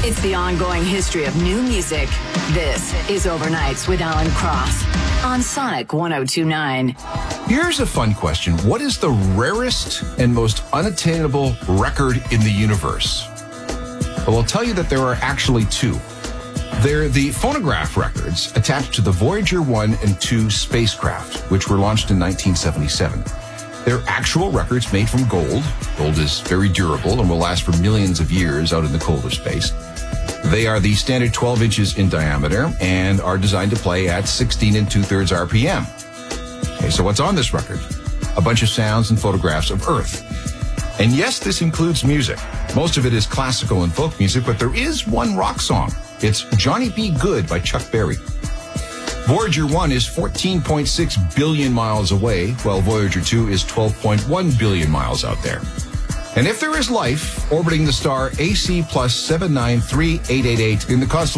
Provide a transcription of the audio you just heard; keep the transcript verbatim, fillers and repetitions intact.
It's the ongoing history of new music. This is Overnights with Alan Cross on Sonic one oh two point nine. Here's a fun question. What is the rarest and most unattainable record in the universe? Well, I'll tell you that there are actually two. They're the phonograph records attached to the Voyager one and two spacecraft, which were launched in nineteen seventy-seven. They're actual records made from gold. Gold is very durable and will last for millions of years out in the cold of space. They are the standard twelve inches in diameter and are designed to play at sixteen and two-thirds R P M. Okay, so what's on this record? A bunch of sounds and photographs of Earth. And yes, this includes music. Most of it is classical and folk music, but there is one rock song. It's Johnny B. Good by Chuck Berry. Voyager one is fourteen point six billion miles away, while Voyager two is twelve point one billion miles out there. And if there is life orbiting the star A C plus seven nine three eight eight eight in the constellation